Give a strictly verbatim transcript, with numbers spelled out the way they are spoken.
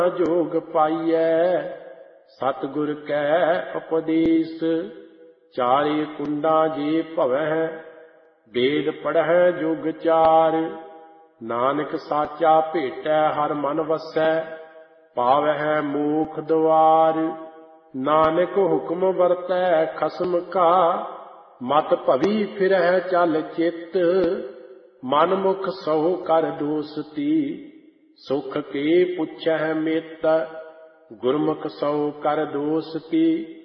जोग पाइयै सतगुर कै उपदेश। चारे कुंडा जे भवै वेद पढ़ै जुग चार। नानक साचा भेटै हर मन वसै पावै मोख द्वार। नानक हुक्म वरतै खसम का मत भवी फिरह चल चित। मन मुख सौ कर दोस्ती सुख के पुछह मित। गुरमुख सौ कर दोस्ती